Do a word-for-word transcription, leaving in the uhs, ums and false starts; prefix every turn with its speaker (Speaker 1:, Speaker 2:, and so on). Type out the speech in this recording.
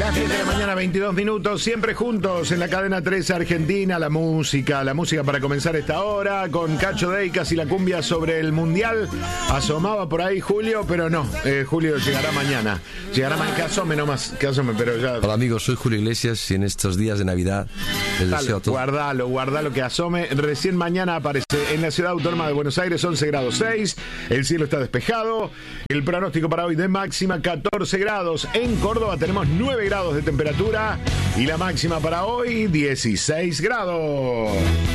Speaker 1: Las diez de la mañana, veintidós minutos, siempre juntos en la cadena trece Argentina, la música, la música para comenzar esta hora, con Cacho Deicas y la cumbia sobre el Mundial. Asomaba por ahí Julio, pero no, eh, Julio llegará mañana. Llegará mañana, que asome nomás, que asome, pero ya...
Speaker 2: Hola amigos, soy Julio Iglesias y en estos días de Navidad les
Speaker 1: Dale,
Speaker 2: deseo todo.
Speaker 1: Guardalo, guardalo que asome. Recién mañana aparece en la ciudad autónoma de Buenos Aires, once grados seis, el cielo está despejado, el pronóstico para hoy de máxima catorce grados, en Córdoba tenemos nueve grados de temperatura y la máxima para hoy dieciséis grados.